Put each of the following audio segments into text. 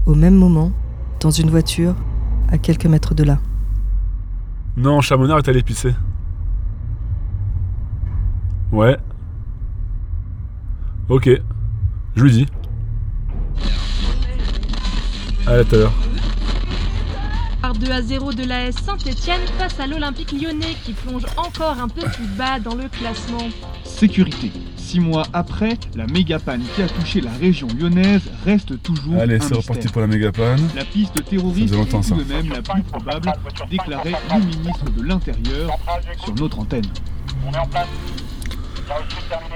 Au même moment, dans une voiture, à quelques mètres de là. Non, Chamonard est allé pisser. Ouais. Ok. Je lui dis. À tout à l'heure. Par 2-0 de l'AS Saint-Etienne face à l'Olympique lyonnais qui plonge encore un peu plus bas dans le classement. Sécurité. 6 mois après, la méga-panne qui a touché la région lyonnaise reste toujours Allez, un c'est mystère. reparti pour la méga-panne. La piste terroriste Ça faisait longtemps, est tout ça. de même la plus probable, déclarait le ministre de l'Intérieur sur notre antenne. On est en place. La reçue terminée.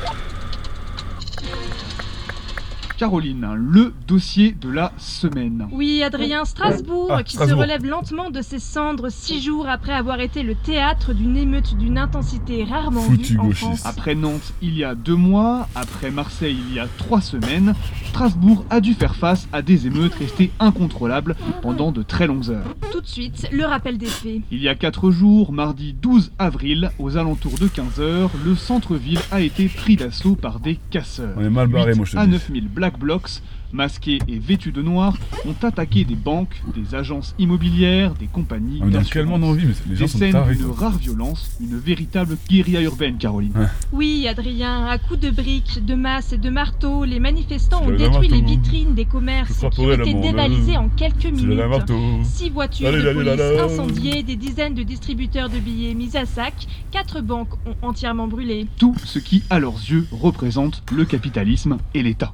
Caroline, le dossier de la semaine. Oui, Adrien, Strasbourg, qui Strasbourg. se relève lentement de ses cendres 6 jours après avoir été le théâtre d'une émeute d'une intensité rarement Foutu vue en gauchiste. France. Après Nantes, il y a 2 mois, après Marseille, il y a 3 semaines, Strasbourg a dû faire face à des émeutes restées incontrôlables pendant de très longues heures. Tout de suite, le rappel des faits. Il y a 4 jours, mardi 12 avril, aux alentours de 15h, le centre-ville a été pris d'assaut par des casseurs. On est mal barré, 8 moi je te à dis. 9000 Black Blocs, masqués et vêtus de noir, ont attaqué des banques, des agences immobilières, des compagnies On a d'assurance. tellement d'envie, mais les gens Des sont scènes tarés. d'une rare violence, une véritable guérilla urbaine, Caroline. Ouais. Oui, Adrien, à coups de briques, de masses et de marteaux, les manifestants ont j'avais un détruit les marteau, vitrines des commerces je qui ont frapperai été la dévalisées en quelques C'est minutes. le marteau. 6 voitures Allez, de allez, police là, là. incendiées, des dizaines de distributeurs de billets mis à sac, 4 banques ont entièrement brûlé. Tout ce qui, à leurs yeux, représente le capitalisme et l'État.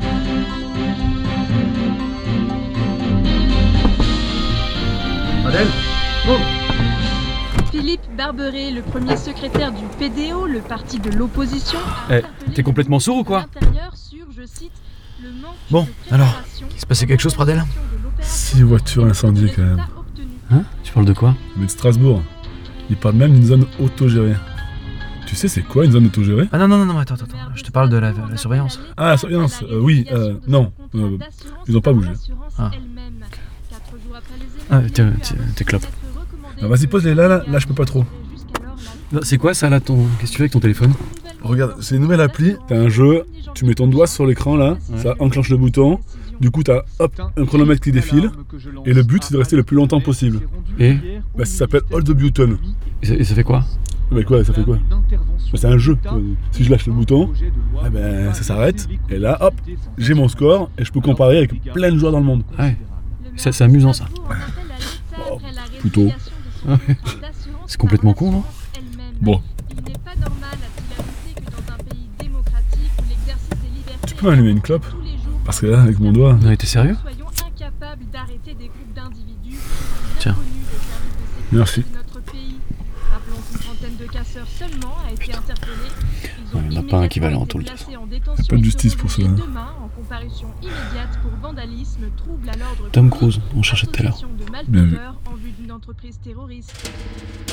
Philippe Barberet, le premier secrétaire du PDO, le parti de l'opposition, a Eh, interpellé t'es complètement sourd ou quoi? l'Intérieur sur, je cite, le manque Bon, de alors, préparation il se passait quelque chose, Pradel? 6 voitures incendiées quand même. Hein? Tu parles de quoi? Mais de Strasbourg. Il parle même d'une zone autogérée. Tu sais c'est quoi une zone autogérée? Ah non, attends, je te parle de la surveillance. Ah, la surveillance, oui, non, ils ont pas bougé. Ah. Ah, t'es clope. Ah, vas-y, pose-les là, je peux pas trop. C'est quoi ça là, qu'est-ce que tu fais avec ton téléphone? Regarde, c'est une nouvelle appli, t'as un jeu, tu mets ton doigt sur l'écran là, ça enclenche le bouton, du coup t'as hop, un chronomètre qui défile, et le but c'est de rester le plus longtemps possible. Et Bah ça s'appelle Hold the Button. Et ça fait quoi? Mais quoi, ça fait quoi? Bah, c'est un jeu. Si je lâche le bouton, eh ben, ça s'arrête, et là hop, j'ai mon score, et je peux comparer avec plein de joueurs dans le monde. Ouais, c'est amusant ça. Oh, plutôt. Ouais. C'est complètement con, non? Bon. Il n'est pas normal, a-t-il ajouté, que dans un pays démocratique où l'exercice des libertés Tu peux m'allumer une clope? tous les jours Parce que là, avec mon doigt... Non, t'es sérieux? soyons incapables d'arrêter des groupes d'individus Tiens. inconnus des services de sécurité Merci. de notre pays. Rappelons qu'une trentaine de casseurs seulement a été interpellée. Ils ont Il y en a pas un qui va aller en immédiatement taule, été de toute placés en détention Pas de et justice seront pour jugés cela. demain en comparution immédiate pour vandalisme, trouble à l'ordre Tom public, Cruise, on cherchait tout à l'heure. association de Bien vu. malfaiteurs en vue d'une entreprise terroriste.